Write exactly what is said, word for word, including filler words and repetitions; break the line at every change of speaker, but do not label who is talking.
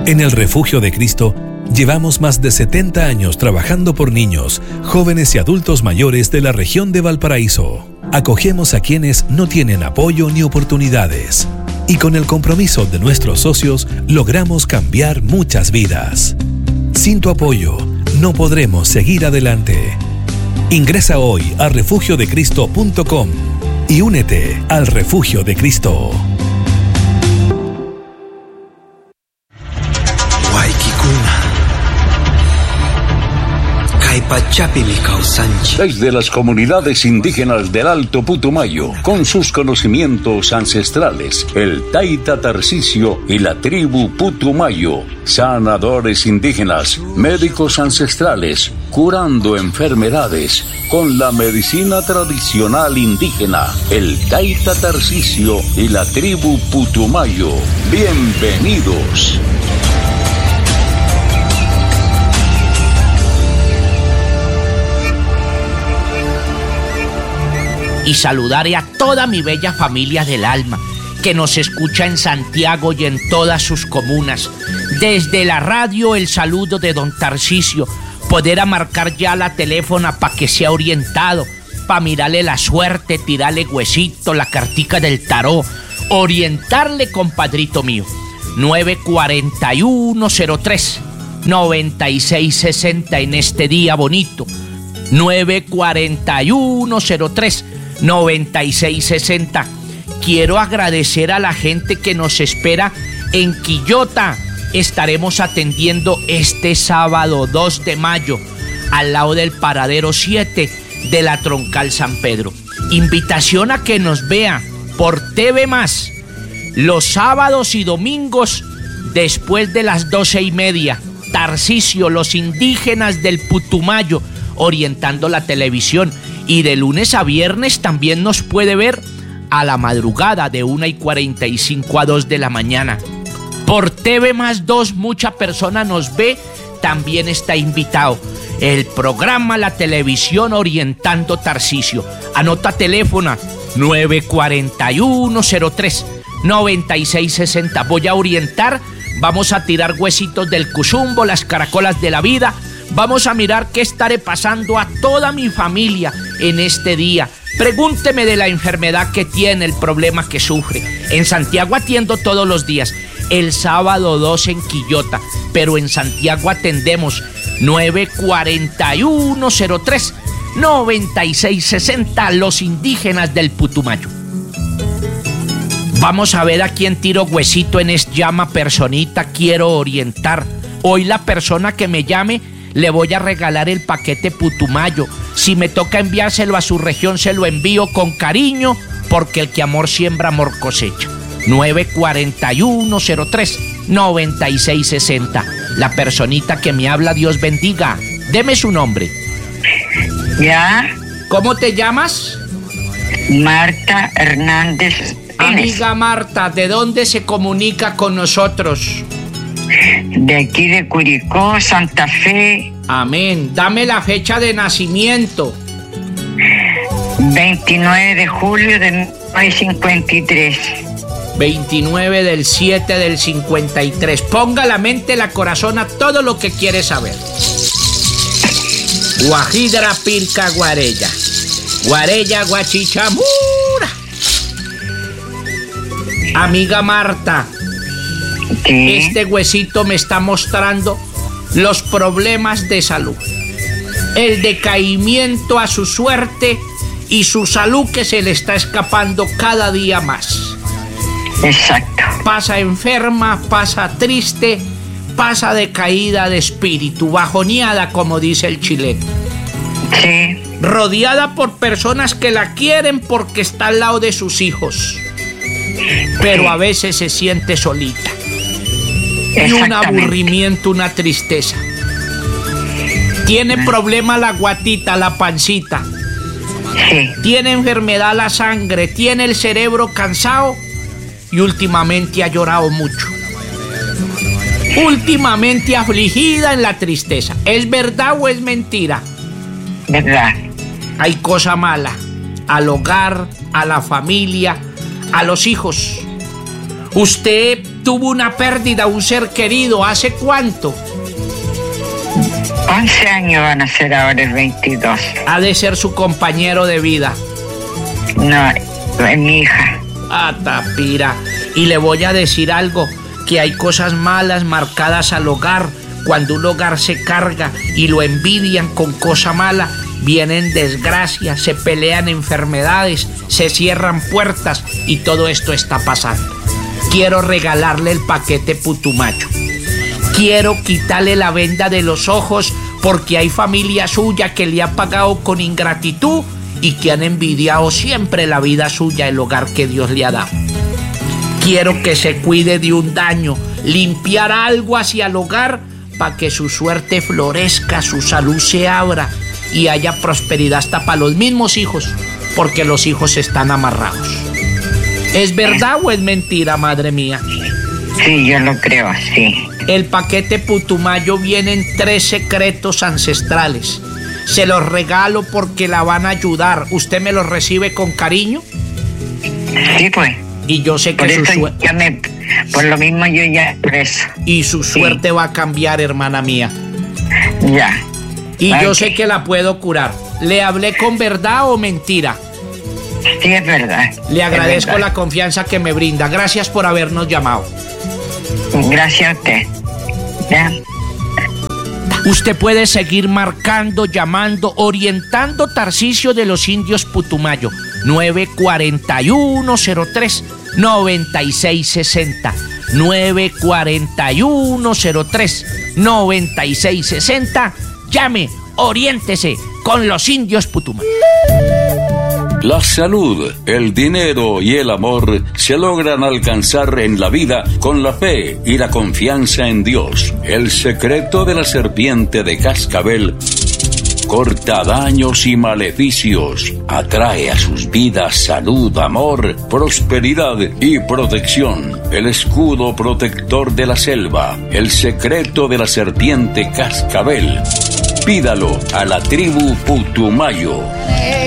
En el Refugio de Cristo llevamos más de setenta años trabajando por niños, jóvenes y adultos mayores de la región de Valparaíso. Acogemos a quienes no tienen apoyo ni oportunidades. Y con el compromiso de nuestros socios, logramos cambiar muchas vidas. Sin tu apoyo, no podremos seguir adelante. Ingresa hoy a refugio de cristo punto com y únete al Refugio de Cristo.
Desde las comunidades indígenas del Alto Putumayo, con sus conocimientos ancestrales, el Taita Tarcisio y la tribu Putumayo, sanadores indígenas, médicos ancestrales, curando enfermedades con la medicina tradicional indígena, el Taita Tarcisio y la tribu Putumayo. Bienvenidos.
Y saludaré a toda mi bella familia del alma que nos escucha en Santiago y en todas sus comunas. Desde la radio, el saludo de don Tarcisio. Poder a marcar ya la teléfona para que sea orientado, para mirarle la suerte, tirarle huesito, la cartica del tarot, orientarle, compadrito mío. nueve cuatro uno cero tres noventa y seis sesenta en este día bonito. nueve cuatro uno cero tres noventa y seis sesenta. Quiero agradecer a la gente que nos espera en Quillota. Estaremos atendiendo este sábado dos de mayo al lado del paradero siete de la Troncal San Pedro. Invitación a que nos vea por T V Más los sábados y domingos después de las doce y media. Tarcisio, los indígenas del Putumayo, orientando la televisión. Y de lunes a viernes también nos puede ver a la madrugada de una y cuarenta y cinco a dos de la mañana. Por T V Más dos mucha persona nos ve, también está invitado. El programa La Televisión Orientando Tarcisio. Anota teléfono nueve cuatro uno cero tres noventa y seis sesenta. Voy a orientar, vamos a tirar huesitos del cuzumbo, las caracolas de la vida. Vamos a mirar qué estaré pasando a toda mi familia en este día. Pregúnteme de la enfermedad que tiene, el problema que sufre. En Santiago atiendo todos los días. El sábado dos en Quillota, pero en Santiago atendemos nueve cuatro uno cero tres noventa y seis sesenta, los indígenas del Putumayo. Vamos a ver a quién tiro huesito en este llama personita. Quiero orientar. Hoy la persona que me llame le voy a regalar el paquete Putumayo. Si me toca enviárselo a su región, se lo envío con cariño, porque el que amor siembra, amor cosecha. nueve cuatro uno cero tres noventa y seis sesenta. La personita que me habla, Dios bendiga. Deme su nombre.
¿Ya?
¿Cómo te llamas?
Marta Hernández.
Amiga Marta, ¿de dónde se comunica con nosotros?
De aquí de Curicó, Santa Fe.
Amén. Dame la fecha de nacimiento.
veintinueve de julio de mil novecientos cincuenta y tres.
veintinueve del siete del cincuenta y tres. Ponga la mente, la corazón a todo lo que quiere saber. Guajidra Pirca Guarella. Guarella Guachichamura. Amiga Marta,
¿qué?
Este huesito me está mostrando los problemas de salud, el decaimiento a su suerte y su salud que se le está escapando cada día más.
Exacto.
Pasa enferma, pasa triste, pasa decaída de espíritu, bajoneada, como dice el chileno.
Sí.
Rodeada por personas que la quieren porque está al lado de sus hijos, pero a veces se siente solita. Y un aburrimiento, una tristeza. Tiene problema la guatita, la pancita.
Sí.
Tiene enfermedad la sangre, tiene el cerebro cansado y últimamente ha llorado mucho. Últimamente afligida en la tristeza. ¿Es verdad o es mentira?
Verdad.
Hay cosa mala al hogar, a la familia, a los hijos. Usted tuvo una pérdida, un ser querido. ¿Hace cuánto?
once años van a ser ahora el veintidós.
Ha de ser su compañero de vida.
No, es mi hija.
Ah, tapira. Y le voy a decir algo, que hay cosas malas marcadas al hogar. Cuando un hogar se carga y lo envidian con cosa mala, vienen desgracias, se pelean enfermedades, se cierran puertas y todo esto está pasando. Quiero regalarle el paquete Putumayo. Quiero quitarle la venda de los ojos porque hay familia suya que le ha pagado con ingratitud y que han envidiado siempre la vida suya, el hogar que Dios le ha dado. Quiero que se cuide de un daño, limpiar algo hacia el hogar para que su suerte florezca, su salud se abra y haya prosperidad hasta para los mismos hijos, porque los hijos están amarrados. ¿Es verdad o es mentira, madre mía?
Sí, yo lo creo, sí.
El paquete Putumayo viene en tres secretos ancestrales. Se los regalo porque la van a ayudar. ¿Usted me los recibe con cariño?
Sí, pues.
Y yo sé
Por
que su
eso
suerte...
ya me... Por lo mismo yo ya preso.
Y su suerte
Sí.
va a cambiar, hermana mía.
Ya.
Y
Ay,
yo sé que la puedo curar. ¿Le hablé con verdad o mentira?
Sí, es verdad.
Le agradezco
es verdad.
la confianza que me brinda. Gracias por habernos llamado.
Gracias a usted. Ya.
Usted puede seguir marcando, llamando, orientando Tarcisio de los Indios Putumayo. nueve cuatro uno cero tres nueve seis seis cero. nueve cuatro uno cero tres nueve seis seis cero. Llame, oriéntese con los Indios Putumayo.
La salud, el dinero y el amor se logran alcanzar en la vida con la fe y la confianza en Dios. El secreto de la serpiente de cascabel corta daños y maleficios, atrae a sus vidas salud, amor, prosperidad y protección. El escudo protector de la selva, el secreto de la serpiente cascabel. Pídalo a la tribu Putumayo.